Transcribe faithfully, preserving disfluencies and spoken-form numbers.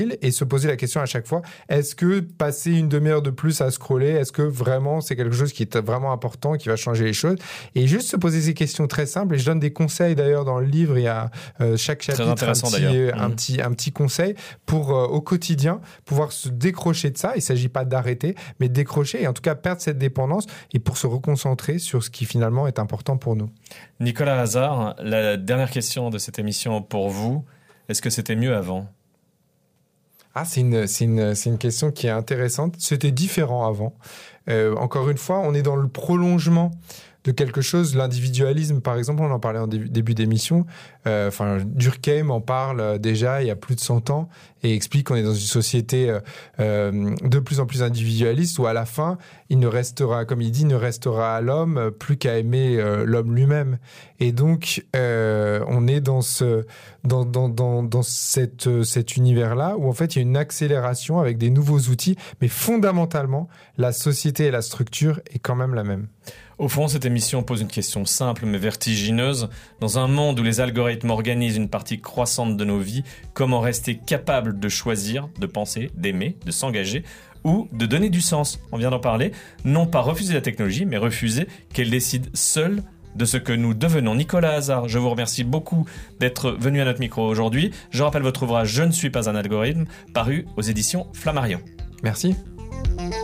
et se poser la question à chaque fois, est-ce que passer une demi-heure de plus à scroller, est-ce que vraiment c'est quelque chose qui est vraiment important, qui va changer les choses? Et juste se poser ces questions très simples, et je donne des conseils d'ailleurs dans le livre, il y a euh, chaque chapitre un petit, un, mmh. petit, un petit conseil pour euh, au quotidien pouvoir se décrocher de ça. Il ne s'agit pas d'arrêter, mais de décrocher et en tout cas perdre cette dépendance et pour se reconcentrer sur ce qui finalement est important pour nous. Nicolas Hazard, la dernière question de cette émission pour vous, est-ce que c'était mieux avant ? Ah, c'est une, c'est, une, c'est une question qui est intéressante. C'était différent avant. Euh, encore une fois, on est dans le prolongement de quelque chose. L'individualisme, par exemple, on en parlait en dé- début d'émission. Euh, enfin, Durkheim en parle déjà il y a plus de cent ans et explique qu'on est dans une société euh, euh, de plus en plus individualiste où à la fin, il ne restera, comme il dit, il ne restera à l'homme plus qu'à aimer euh, l'homme lui-même. Et donc, euh, on est dans ce, dans, dans, dans, dans cette, cet univers-là où en fait, il y a une accélération avec des nouveaux outils, mais fondamentalement, la société et la structure est quand même la même. Au fond, cette émission pose une question simple mais vertigineuse. Dans un monde où les algorithmes organisent une partie croissante de nos vies, comment rester capable de choisir, de penser, d'aimer, de s'engager ou de donner du sens? On vient d'en parler. Non pas refuser la technologie, mais refuser qu'elle décide seule de ce que nous devenons. Nicolas Hazard, je vous remercie beaucoup d'être venu à notre micro aujourd'hui. Je rappelle votre ouvrage « Je ne suis pas un algorithme » paru aux éditions Flammarion. Merci.